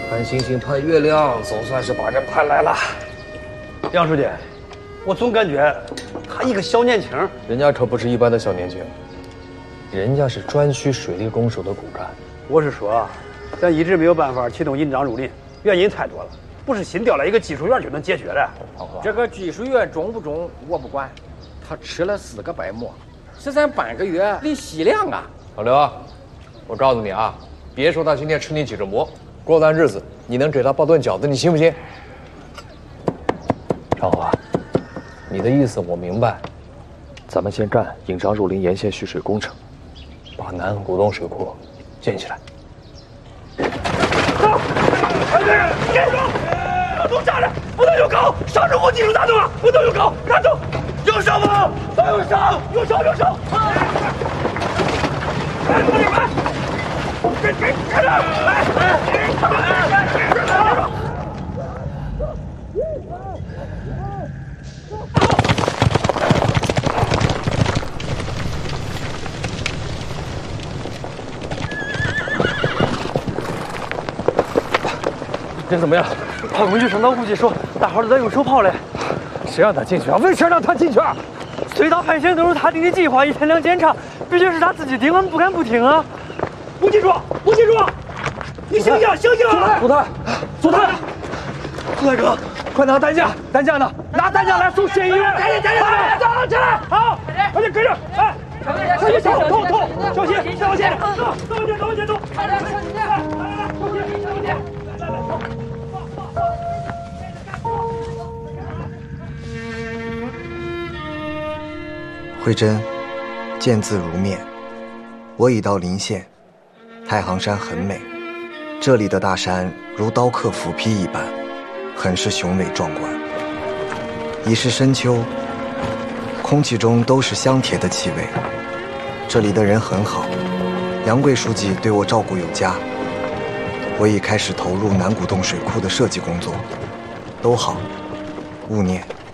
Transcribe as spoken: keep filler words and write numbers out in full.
盼星星盼月亮，总算是把人盼来了。 杨书记，我总感觉他一个小年轻， 人家可不是一般的小年轻，人家是专需水利攻守的骨干。 我是说，咱一直没有办法启动引章入林，原因太多了，不是新调来一个技术员就能解决的。 这个技术员中不中我不管，他吃了四个白馍，是咱半个月的息粮啊！ 老刘，我告诉你啊，别说他今天吃你几个馍，过段日子你能给他包顿饺子，你信不信？长华，你的意思我明白，咱们先干引章入林沿线蓄水工程，把南股东水库建起来。 走，快点，跟住！高度站着，不能有高，上手无技术打动啊，不能有高，拿住！有手吗？都有手，有手有手！快，快点快！给给给着！来来来！ 人怎么样？ 跑回去上岛估计说大伙都在用手炮嘞。 谁让他进去啊？为啥让他进去啊？ 隧道派线都是他定的计划，一天两检查，毕竟是他自己定，我们不敢不听啊。吴记住，吴记住，你醒醒，醒醒啊！ 组团，组团，苏大哥，快拿担架，担架呢？拿担架来送县医院。 赶紧，赶紧，走起来！好，快点跟着，哎，小心，小心，痛痛，小心，小心，走，走往前，走往前走，来来来，小心，来来来，小心，小心，来来来，走。 慧珍，见字如面。我已到临县，太行山很美，这里的大山如刀刻斧劈一般，很是雄伟壮观。已是深秋，空气中都是香甜的气味。这里的人很好，杨贵书记对我照顾有加。我已开始投入南股洞水库的设计工作，都好，勿念。